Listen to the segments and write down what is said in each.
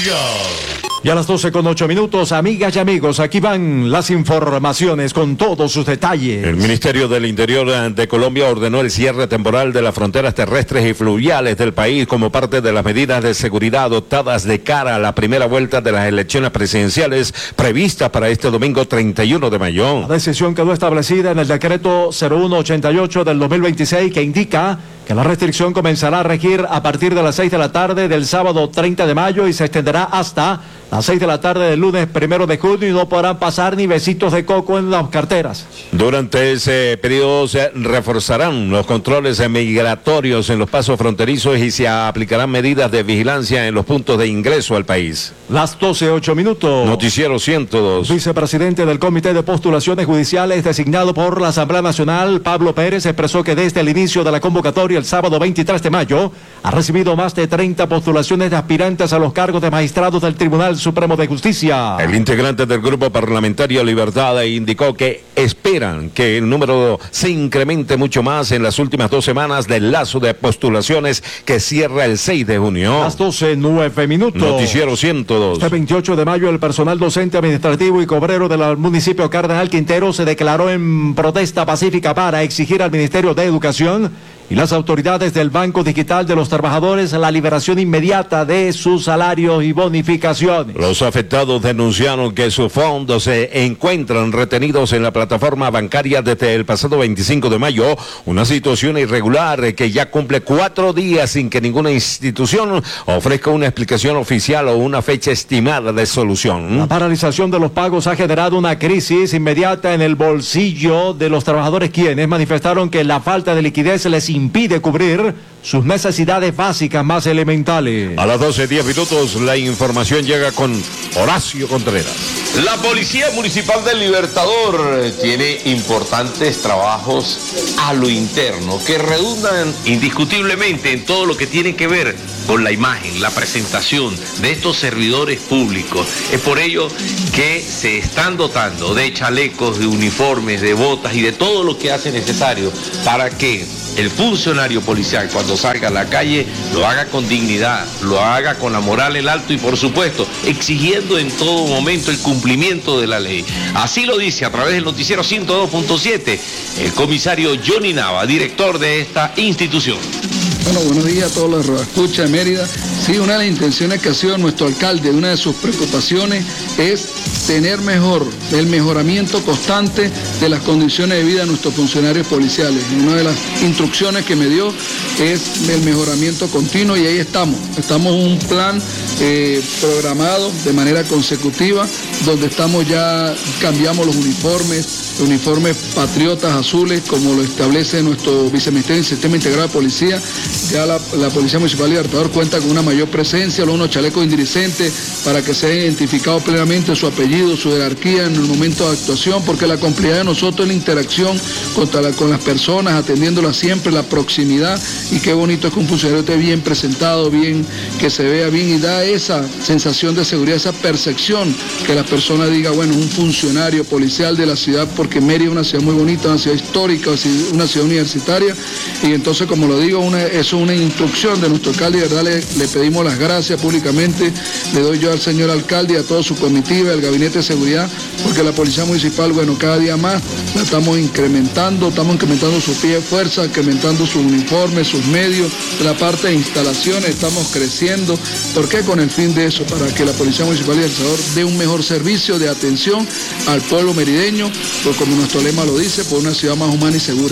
Y a las 12:08, amigas y amigos, aquí van las informaciones con todos sus detalles. El Ministerio del Interior de Colombia ordenó el cierre temporal de las fronteras terrestres y fluviales del país como parte de las medidas de seguridad adoptadas de cara a la primera vuelta de las elecciones presidenciales previstas para este domingo 31 de mayo. La decisión quedó establecida en el decreto 0188 del 2026 que indica que la restricción comenzará a regir a partir de las 6 de la tarde del sábado 30 de mayo y se extenderá hasta las 6 de la tarde del lunes 1 de junio y no podrán pasar ni besitos de coco en las carteras. Durante ese periodo se reforzarán los controles migratorios en los pasos fronterizos y se aplicarán medidas de vigilancia en los puntos de ingreso al país. Las 12:08. Noticiero 102. Vicepresidente del Comité de Postulaciones Judiciales designado por la Asamblea Nacional, Pablo Pérez, expresó que desde el inicio de la convocatoria el sábado 23 de mayo ha recibido más de 30 postulaciones de aspirantes a los cargos de magistrados del Tribunal Supremo de Justicia. El integrante del Grupo Parlamentario Libertad indicó que esperan que el número se incremente mucho más en las últimas 2 semanas del lazo de postulaciones que cierra el 6 de junio. Las 12:09. Noticiero 102. Este 28 de mayo el personal docente, administrativo y cobrero del municipio Cardenal Quintero se declaró en protesta pacífica para exigir al Ministerio de Educación y las autoridades del Banco Digital de los Trabajadores la liberación inmediata de sus salarios y bonificaciones. Los afectados denunciaron que sus fondos se encuentran retenidos en la plataforma bancaria desde el pasado 25 de mayo, una situación irregular que ya cumple 4 días sin que ninguna institución ofrezca una explicación oficial o una fecha estimada de solución. La paralización de los pagos ha generado una crisis inmediata en el bolsillo de los trabajadores, quienes manifestaron que la falta de liquidez les impide cubrir sus necesidades básicas más elementales. A las 12:10, la información llega con Horacio Contreras. La Policía Municipal del Libertador tiene importantes trabajos a lo interno que redundan indiscutiblemente en todo lo que tiene que ver con la imagen, la presentación de estos servidores públicos. Es por ello que se están dotando de chalecos, de uniformes, de botas y de todo lo que hace necesario para que el funcionario policial cuando salga a la calle lo haga con dignidad, lo haga con la moral en alto y por supuesto exigiendo en todo momento el cumplimiento de la ley. Así lo dice a través del noticiero 102.7 el comisario Johnny Nava, director de esta institución. Bueno, buenos días a todos los radioescuchas de Mérida. Sí, una de las intenciones que ha sido nuestro alcalde, una de sus preocupaciones es tener el mejoramiento constante de las condiciones de vida de nuestros funcionarios policiales. Una de las instrucciones que me dio es el mejoramiento continuo y ahí estamos. Estamos en un plan programado de manera consecutiva, donde estamos ya, cambiamos los uniformes patriotas azules, como lo establece nuestro viceministerio del Sistema Integrado de Policía. Ya la Policía Municipal Libertador cuenta con una mayor presencia, unos chalecos indirecentes para que sea identificado plenamente su apellido, su jerarquía en el momento de actuación, porque la complejidad de nosotros es la interacción con las personas, atendiéndolas siempre, la proximidad, y qué bonito es que un funcionario esté bien presentado, bien, que se vea bien y da esa sensación de seguridad, esa percepción, que la persona diga, bueno, un funcionario policial de la ciudad, porque Mérida es una ciudad muy bonita, una ciudad histórica, una ciudad universitaria, y entonces, como lo digo, eso es una instrucción de nuestro alcalde, y de verdad le pedimos las gracias públicamente, le doy yo al señor alcalde y a toda su comitiva, al gabinete de seguridad, porque la Policía Municipal, bueno, cada día más la estamos incrementando su pie de fuerza, incrementando sus uniformes, sus medios, la parte de instalaciones, estamos creciendo. ¿Por qué? Con el fin de eso, para que la Policía Municipal de El Salvador dé un mejor servicio de atención al pueblo merideño, pues como nuestro lema lo dice, por una ciudad más humana y segura.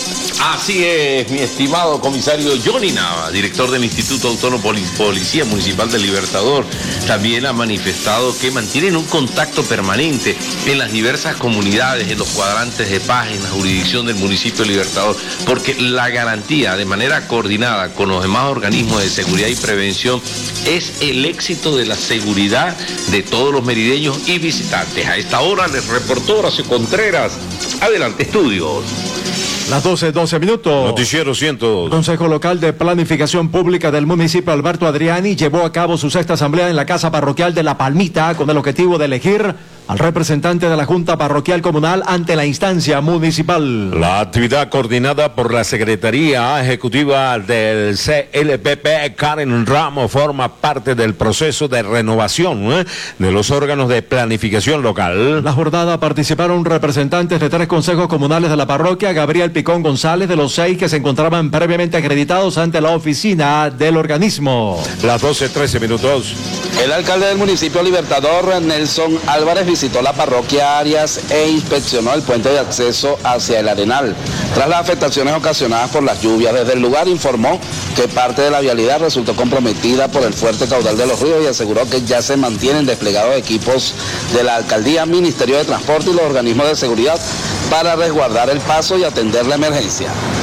Así es, mi estimado comisario Johnny Nava, director del Instituto Autónomo Policía Municipal del Libertador, también ha manifestado que mantienen un contacto permanente en las diversas comunidades, en los cuadrantes de paz, en la jurisdicción del municipio de Libertador, porque la garantía de manera coordinada con los demás organismos de seguridad y prevención es el éxito de la seguridad de todos los merideños y visitantes. A esta hora les reportó Horacio Contreras. Adelante, estudios. Las 12:12. Noticiero 102. El Consejo Local de Planificación Pública del municipio Alberto Adriani llevó a cabo su 6ª asamblea en la Casa Parroquial de La Palmita con el objetivo de elegir al representante de la Junta Parroquial Comunal ante la instancia municipal. La actividad coordinada por la Secretaría Ejecutiva del CLPP, Karen Ramos, forma parte del proceso de renovación de los órganos de planificación local. En la jornada participaron representantes de 3 consejos comunales de la parroquia, Gabriel Picón González, de los 6 que se encontraban previamente acreditados ante la oficina del organismo. Las 12:13 minutos. El alcalde del municipio Libertador, Nelson Álvarez, visitó la parroquia Arias e inspeccionó el puente de acceso hacia el Arenal. Tras las afectaciones ocasionadas por las lluvias, desde el lugar informó que parte de la vialidad resultó comprometida por el fuerte caudal de los ríos y aseguró que ya se mantienen desplegados equipos de la alcaldía, Ministerio de Transporte y los organismos de seguridad para resguardar el paso y atender la emergencia.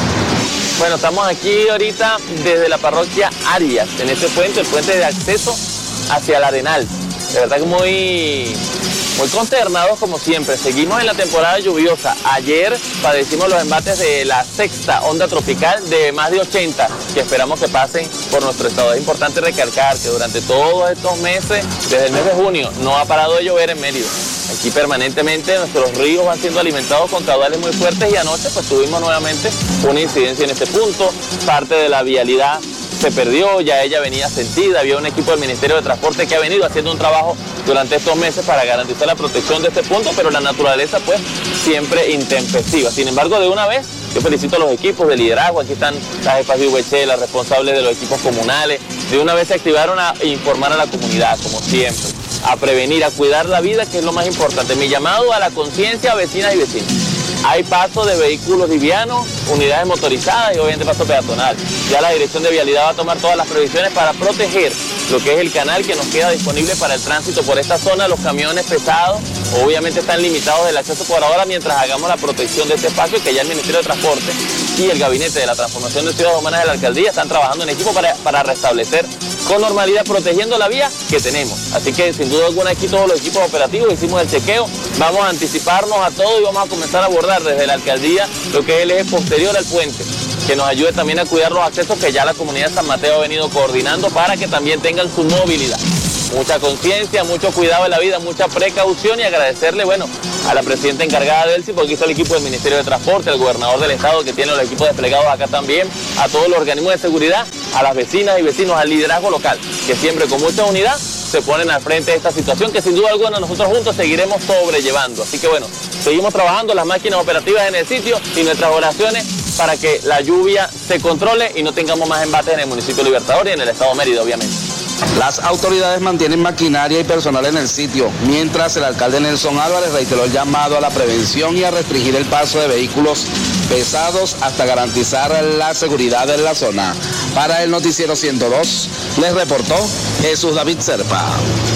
Bueno, estamos aquí ahorita desde la parroquia Arias, en este puente, el puente de acceso hacia el Arenal. De verdad que muy consternados como siempre. Seguimos en la temporada lluviosa. Ayer padecimos los embates de la 6ª onda tropical de más de 80 que esperamos que pasen por nuestro estado. Es importante recalcar que durante todos estos meses, desde el mes de junio, no ha parado de llover en Mérida. Aquí permanentemente nuestros ríos van siendo alimentados con caudales muy fuertes y anoche pues tuvimos nuevamente una incidencia en este punto. Parte de la vialidad se perdió, ya ella venía sentida, había un equipo del Ministerio de Transporte que ha venido haciendo un trabajo durante estos meses para garantizar la protección de este punto, pero la naturaleza pues siempre intempestiva. Sin embargo, de una vez, yo felicito a los equipos de liderazgo, aquí están las jefas de VC, las responsables de los equipos comunales, de una vez se activaron a informar a la comunidad, como siempre, a prevenir, a cuidar la vida, que es lo más importante. Mi llamado a la conciencia, vecinas y vecinos. Hay paso de vehículos livianos, unidades motorizadas y obviamente paso peatonal. Ya la Dirección de Vialidad va a tomar todas las previsiones para proteger lo que es el canal que nos queda disponible para el tránsito por esta zona. Los camiones pesados obviamente están limitados del acceso por ahora mientras hagamos la protección de este espacio, que ya el Ministerio de Transporte y el Gabinete de la Transformación de Ciudades Humanas de la Alcaldía están trabajando en equipo para restablecer con normalidad, protegiendo la vía que tenemos. Así que sin duda alguna aquí todos los equipos operativos hicimos el chequeo, vamos a anticiparnos a todo y vamos a comenzar a abordar desde la alcaldía lo que es el eje posterior al puente, que nos ayude también a cuidar los accesos que ya la comunidad de San Mateo ha venido coordinando para que también tengan su movilidad. Mucha conciencia, mucho cuidado de la vida, mucha precaución y agradecerle, bueno, a la presidenta encargada del CI, porque aquí está el equipo del Ministerio de Transporte, al gobernador del estado que tiene los equipos desplegados acá también, a todos los organismos de seguridad, a las vecinas y vecinos, al liderazgo local, que siempre con mucha unidad se ponen al frente de esta situación que sin duda alguna nosotros juntos seguiremos sobrellevando. Así que bueno, seguimos trabajando las máquinas operativas en el sitio y nuestras oraciones para que la lluvia se controle y no tengamos más embates en el municipio Libertador y en el estado de Mérida, obviamente. Las autoridades mantienen maquinaria y personal en el sitio, mientras el alcalde Nelson Álvarez reiteró el llamado a la prevención y a restringir el paso de vehículos pesados hasta garantizar la seguridad en la zona. Para el Noticiero 102, les reportó Jesús David Serpa.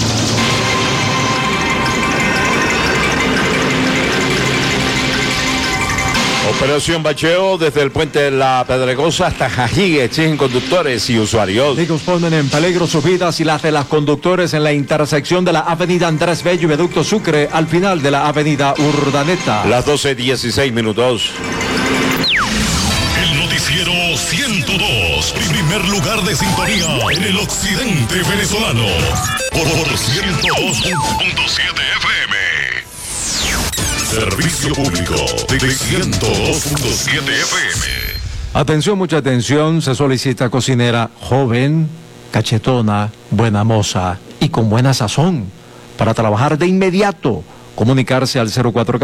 Operación bacheo desde el puente de la Pedregosa hasta Jajigue, exigen conductores y usuarios. Amigos, ponen en peligro sus vidas y las de los conductores en la intersección de la avenida Andrés Bello y Viaducto Sucre al final de la avenida Urdaneta. Las 12:16 minutos. El Noticiero 102, primer lugar de sintonía en el occidente venezolano. Por 102.7 FM. Servicio público de 102.7 FM. Atención, mucha atención. Se solicita cocinera joven, cachetona, buena moza y con buena sazón para trabajar de inmediato. Comunicarse al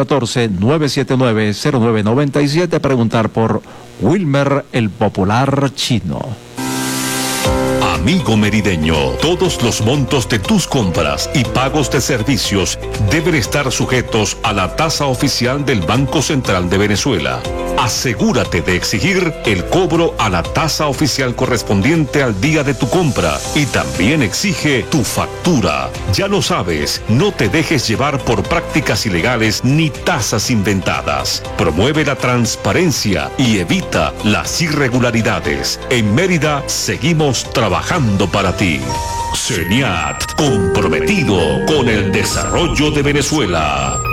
0414-979-0997. Preguntar por Wilmer, el popular chino. Amigo merideño, todos los montos de tus compras y pagos de servicios deben estar sujetos a la tasa oficial del Banco Central de Venezuela. Asegúrate de exigir el cobro a la tasa oficial correspondiente al día de tu compra y también exige tu factura. Ya lo sabes, no te dejes llevar por prácticas ilegales ni tasas inventadas. Promueve la transparencia y evita las irregularidades. En Mérida seguimos trabajando para ti. CENIAT, comprometido con el desarrollo de Venezuela.